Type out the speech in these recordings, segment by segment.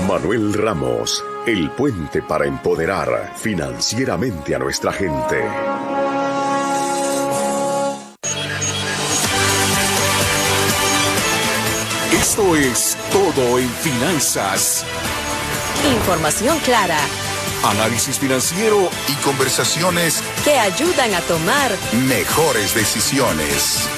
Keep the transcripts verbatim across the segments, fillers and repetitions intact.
Manuel Ramos, el puente para empoderar financieramente a nuestra gente. Esto es Todo en Finanzas. Información clara. Análisis financiero y conversaciones que ayudan a tomar mejores decisiones.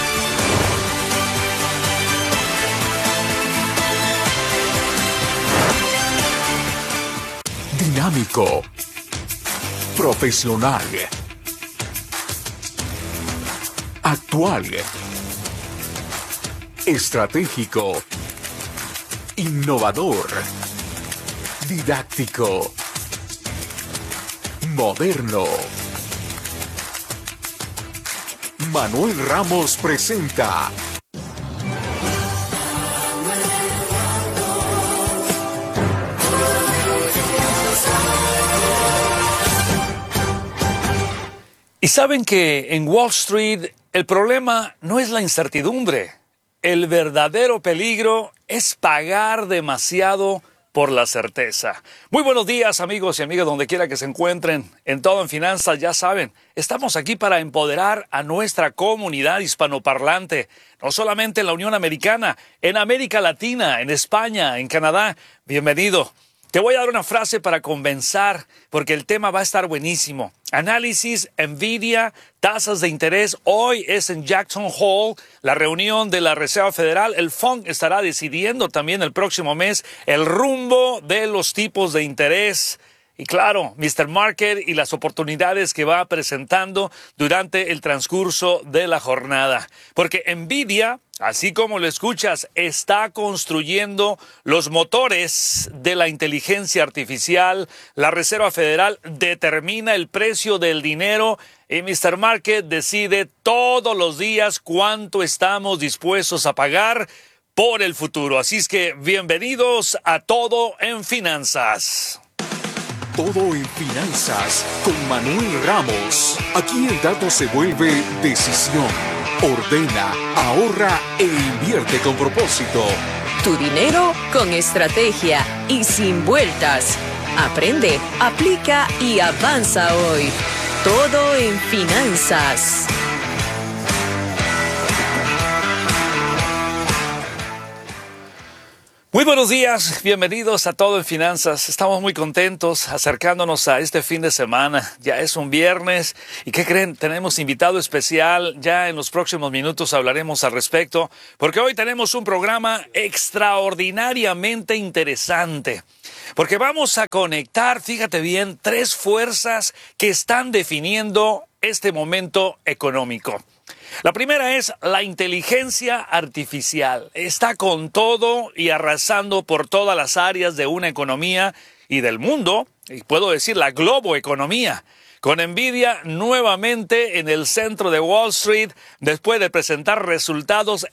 Dinámico, profesional, actual, estratégico, innovador, didáctico, moderno. Manuel Ramos presenta Y saben que en Wall Street el problema no es la incertidumbre. El verdadero peligro es pagar demasiado por la certeza. Muy buenos días, amigos y amigas, donde quiera que se encuentren. En Todo en Finanzas, ya saben, estamos aquí para empoderar a nuestra comunidad hispanoparlante, no solamente en la Unión Americana, en América Latina, en España, en Canadá. Bienvenido. Te voy a dar una frase para comenzar, porque el tema va a estar buenísimo. Análisis, Nvidia, tasas de interés. Hoy es en Jackson Hole, la reunión de la Reserva Federal. El F O M C estará decidiendo también el próximo mes el rumbo de los tipos de interés. Y claro, mister Market y las oportunidades que va presentando durante el transcurso de la jornada. Porque Nvidia, así como lo escuchas, está construyendo los motores de la inteligencia artificial. La Reserva Federal determina el precio del dinero y mister Market decide todos los días cuánto estamos dispuestos a pagar por el futuro. Así es que bienvenidos a Todo en Finanzas. Todo en Finanzas con Manuel Ramos. Aquí el dato se vuelve decisión. Ordena, ahorra e invierte con propósito. Tu dinero con estrategia y sin vueltas. Aprende, aplica y avanza hoy. Todo en Finanzas. Muy buenos días, bienvenidos a Todo en Finanzas. Estamos muy contentos acercándonos a este fin de semana. Ya es un viernes y ¿qué creen? Tenemos invitado especial. Ya en los próximos minutos hablaremos al respecto, porque hoy tenemos un programa extraordinariamente interesante. Porque vamos a conectar, fíjate bien, tres fuerzas que están definiendo este momento económico. La primera es la inteligencia artificial. Está con todo y arrasando por todas las áreas de una economía y del mundo, y puedo decir la globoeconomía. Con Nvidia nuevamente en el centro de Wall Street después de presentar resultados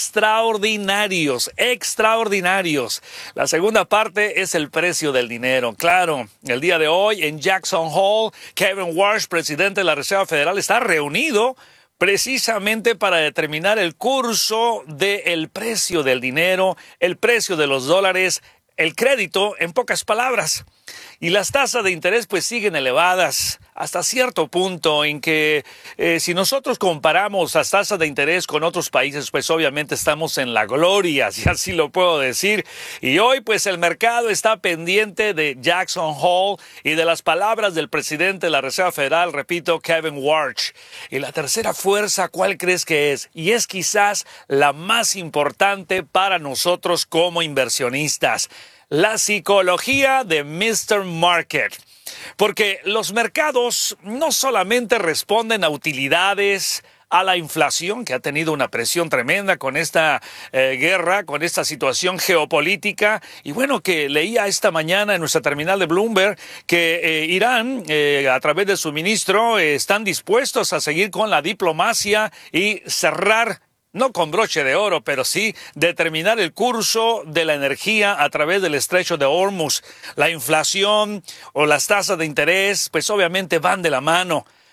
extraordinarios, extraordinarios. La segunda parte es el precio del dinero. Claro, el día de hoy en Jackson Hole, Kevin Warsh, presidente de la Reserva Federal, está reunido precisamente para determinar el curso del precio del dinero, el precio de los dólares, el crédito, en pocas palabras. Y las tasas de interés pues siguen elevadas hasta cierto punto en que eh, si nosotros comparamos las tasas de interés con otros países, pues obviamente estamos en la gloria, si así lo puedo decir. Y hoy pues el mercado está pendiente de Jackson Hole y de las palabras del presidente de la Reserva Federal, repito, Kevin Warsh. Y la tercera fuerza, ¿cuál crees que es? Y es quizás la más importante para nosotros como inversionistas. La psicología de mister Market. Porque los mercados no solamente responden a utilidades, a la inflación, que ha tenido una presión tremenda con esta eh, guerra, con esta situación geopolítica. Y bueno, que leía esta mañana en nuestra terminal de Bloomberg que eh, Irán, eh, a través de su ministro, eh, están dispuestos a seguir con la diplomacia y cerrar, no con broche de oro, pero sí determinar el curso de la energía a través del estrecho de Hormuz. La inflación o las tasas de interés, pues obviamente van de la mano.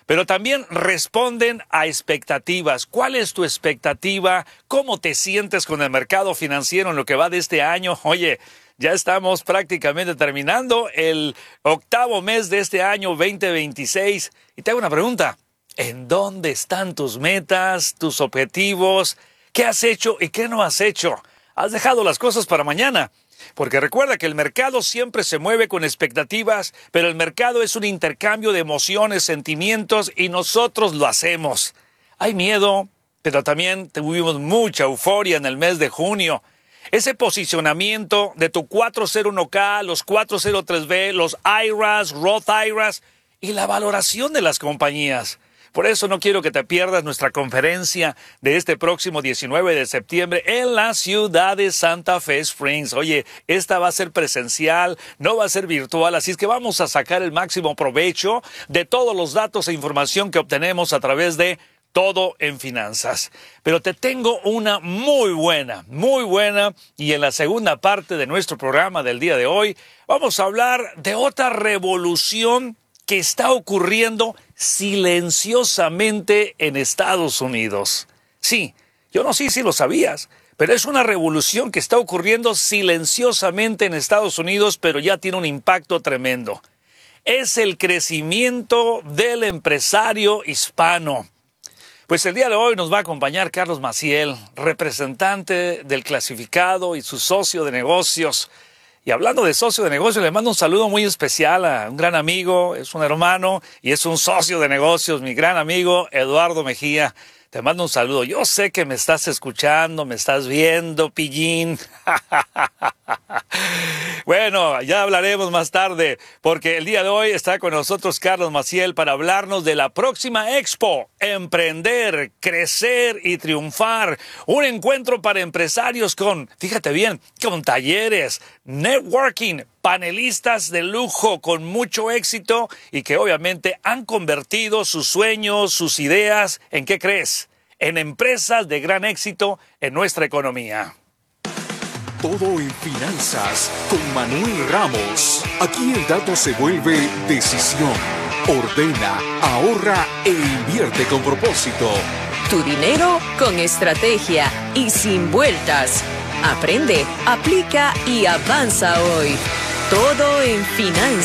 pero también responden a expectativas. ¿Cuál es tu expectativa? ¿Cómo te sientes con el mercado financiero en lo que va de este año? Oye, ya estamos prácticamente terminando el octavo mes de este año veinte veintiséis. Y te hago una pregunta. ¿En dónde están tus metas, tus objetivos? ¿Qué has hecho y qué no has hecho? ¿Has dejado las cosas para mañana? Porque recuerda que el mercado siempre se mueve con expectativas, pero el mercado es un intercambio de emociones, sentimientos, y nosotros lo hacemos. Hay miedo, pero también tuvimos mucha euforia en el mes de junio. Ese posicionamiento de tu cuatro cero uno K, los cuatro cero tres B, los I R As, Roth I R As y la valoración de las compañías. Por eso no quiero que te pierdas nuestra conferencia de este próximo diecinueve de septiembre en la ciudad de Santa Fe Springs. Oye, esta va a ser presencial, no va a ser virtual, así es que vamos a sacar el máximo provecho de todos los datos e información que obtenemos a través de Todo en Finanzas. Pero te tengo una muy buena, muy buena, y en la segunda parte de nuestro programa del día de hoy vamos a hablar de otra revolución que está ocurriendo silenciosamente en Estados Unidos. Sí, yo no sé si lo sabías, pero es una revolución que está ocurriendo silenciosamente en Estados Unidos, pero ya tiene un impacto tremendo. Es el crecimiento del empresario hispano. Pues el día de hoy nos va a acompañar Carlos Maciel, representante del clasificado y su socio de negocios. Y hablando de socio de negocios, le mando un saludo muy especial a un gran amigo, es un hermano y es un socio de negocios, mi gran amigo Eduardo Mejía. Te mando un saludo. Yo sé que me estás escuchando, me estás viendo, pillín. Bueno, ya hablaremos más tarde, porque el día de hoy está con nosotros Carlos Maciel para hablarnos de la próxima Expo, Emprender, Crecer y Triunfar. Un encuentro para empresarios con, fíjate bien, con talleres, networking, panelistas de lujo con mucho éxito y que obviamente han convertido sus sueños, sus ideas, ¿en qué crees? En empresas de gran éxito en nuestra economía. Todo en finanzas con Manuel Ramos. Aquí el dato se vuelve decisión. Ordena, ahorra e invierte con propósito. Tu dinero con estrategia y sin vueltas. Aprende, aplica y avanza hoy. Todo en finanzas.